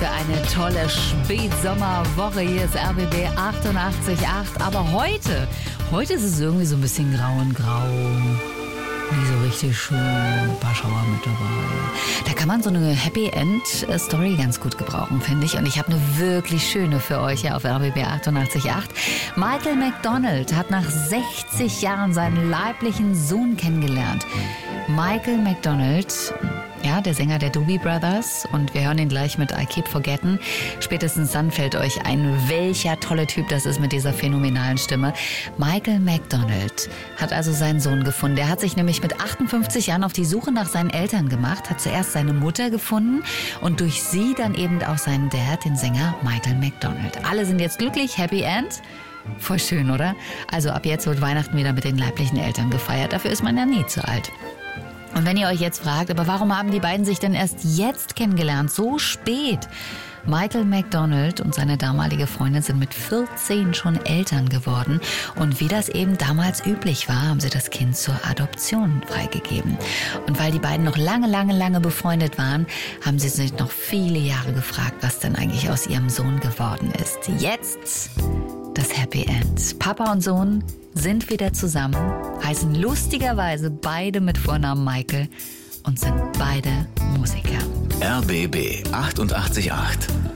für eine tolle Spätsommerwoche. Hier ist RBB 88.8. Aber heute ist es irgendwie so ein bisschen grau und grau. Nicht so richtig schön. Ein paar Schauer mit dabei. Da kann man so eine Happy End Story ganz gut gebrauchen, finde ich. Und ich habe eine wirklich schöne für euch hier auf RBB 88.8. Michael McDonald hat nach 60 Jahren seinen leiblichen Sohn kennengelernt. Michael McDonald, ja, der Sänger der Doobie Brothers, und wir hören ihn gleich mit I Keep Forgetting. Spätestens dann fällt euch ein, welcher tolle Typ das ist mit dieser phänomenalen Stimme. Michael McDonald hat also seinen Sohn gefunden. Der hat sich nämlich mit 58 Jahren auf die Suche nach seinen Eltern gemacht, hat zuerst seine Mutter gefunden und durch sie dann eben auch seinen Dad, den Sänger Michael McDonald. Alle sind jetzt glücklich, Happy End. Voll schön, oder? Also ab jetzt wird Weihnachten wieder mit den leiblichen Eltern gefeiert. Dafür ist man ja nie zu alt. Und wenn ihr euch jetzt fragt, aber warum haben die beiden sich denn erst jetzt kennengelernt, so spät? Michael McDonald und seine damalige Freundin sind mit 14 schon Eltern geworden. Und wie das eben damals üblich war, haben sie das Kind zur Adoption freigegeben. Und weil die beiden noch lange befreundet waren, haben sie sich noch viele Jahre gefragt, was denn eigentlich aus ihrem Sohn geworden ist. Jetzt das Happy End. Papa und Sohn sind wieder zusammen, heißen lustigerweise beide mit Vornamen Michael und sind beide Musiker. RBB 88.8